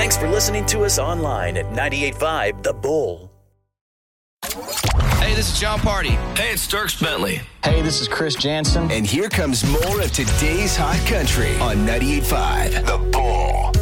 Thanks for listening to us online at 98.5 The Bull. Hey, this is John Party. Hey, it's Dierks Bentley. Hey, this is Chris Jansen. And here comes more of today's hot country on 98.5 The Bull.